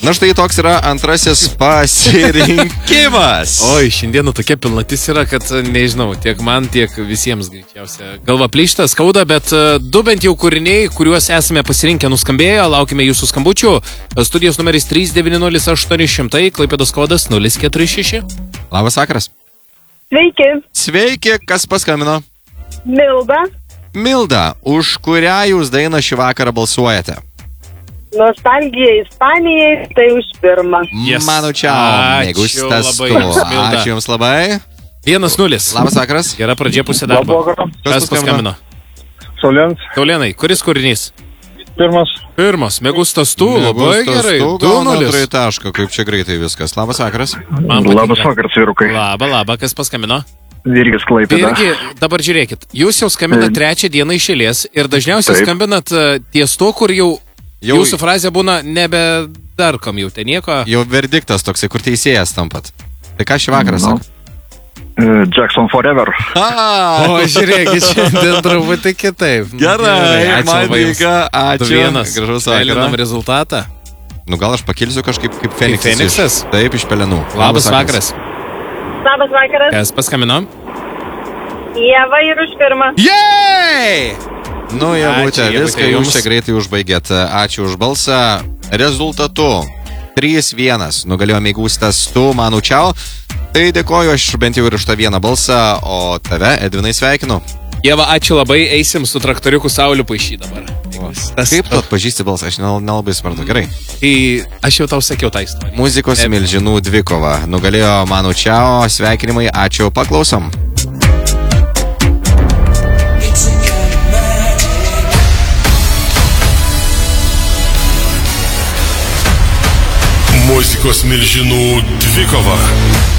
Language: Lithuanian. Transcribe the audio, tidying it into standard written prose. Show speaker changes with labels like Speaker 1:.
Speaker 1: Na štai toks yra antrasis pasirinkimas.
Speaker 2: Oi, šiandieną tokia pilnatis yra, kad nežinau, tiek man, tiek visiems greičiausia. Galva plyšta, skauda, bet du bent jau kūriniai, kuriuos esame pasirinkę, nuskambėjo. Laukime jūsų skambučių. Studijos numeris 3900800, Klaipėdos kodas 046.
Speaker 1: Labas vakaras.
Speaker 3: Sveiki.
Speaker 1: Sveiki, kas paskambino?
Speaker 3: Milda.
Speaker 1: Milda, už kurią jūs dainą šį vakarą balsuojate?
Speaker 3: Nostalgija Ispanijai, tai už pirmą.
Speaker 2: Yes.
Speaker 1: Manu čia, mėgus tas tu.
Speaker 2: Milda.
Speaker 1: Ačiū jums labai.
Speaker 2: 1-0.
Speaker 1: Labas vakaras.
Speaker 2: Gera pradžia pusė darbo. Kas paskambino? Saulėnai, kuris kūrinys? Pirmas, mėgus tas tu, labai gerai. 2-0.
Speaker 1: Tašką, kaip čia greitai viskas. Labas vakaras.
Speaker 4: Labas vakaras, vyrukai.
Speaker 2: Labą, kas paskambino?
Speaker 4: Virgis Klaipėda.
Speaker 2: Virgi, dabar žiūrėkit, jūs jau skambinat trečią dieną iš eilės ir dažniausiai skambinat ties to, kur jau jūsų frazė būna nebedarkom jau ten nieko.
Speaker 1: Jau verdiktas toksai, kur teisėjas tampat. Tai ką šį vakarą sako?
Speaker 4: Jackson Forever.
Speaker 2: O, žiūrėkit, šiandien truputį kitaip.
Speaker 1: Gerai, Madriga, ačiū.
Speaker 2: 2-1.
Speaker 1: Gražus
Speaker 2: Pelinam
Speaker 1: vakaras.
Speaker 2: rezultatą.
Speaker 1: Nu gal aš pakilsiu kažkaip kaip Feniksas.
Speaker 2: Feniksas?
Speaker 1: Taip, iš pelenų.
Speaker 2: Labas vakaras.
Speaker 3: Labas vakaras.
Speaker 2: Kas paskambino?
Speaker 3: Ieva ir už pirmą.
Speaker 1: Jei! Nu, Ievute,
Speaker 2: Ačiū,
Speaker 1: viską
Speaker 2: Ievute,
Speaker 1: jūs čia greitai užbaigėt. Ačiū už balsą. Rezultatu 3-1. Nugalėjo Mėgustas tu, Manu Čiau. Tai dėkoju aš bent jau ir už tą vieną balsą, o tave, Edvinai, sveikinu.
Speaker 2: Ieva, ačiū labai, eisim su traktoriuku Sauliu paišy dabar.
Speaker 1: Kaip tu atpažįsti balsą? Aš nelabai suprantu. Gerai.
Speaker 2: Tai aš jau tau sakiau tą istoriją.
Speaker 1: Muzikos milžinų dvikova. Nugalėjo Manu Čiau. Sveikinimai, ačiū, paklausom.
Speaker 5: Muzikos milžinų dvikova.